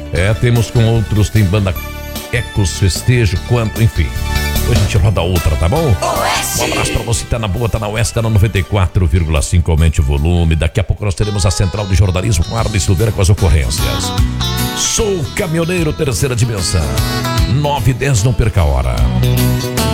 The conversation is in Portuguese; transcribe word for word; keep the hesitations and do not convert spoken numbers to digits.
É, temos com outros, tem banda Ecos, Festejo, quanto, enfim. Hoje a gente roda outra, tá bom? Oeste. Um abraço pra você, tá na boa, tá na Oeste, tá na noventa e quatro vírgula cinco, aumente o volume. Daqui a pouco nós teremos a Central de Jornalismo com Arlen Silveira com as ocorrências. Sou caminhoneiro, terceira dimensão. nove e dez, não perca a hora.